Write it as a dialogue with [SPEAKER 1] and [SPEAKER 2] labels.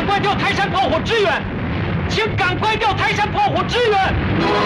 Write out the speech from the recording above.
[SPEAKER 1] 快调泰山炮火支援，请赶快调泰山炮火支援。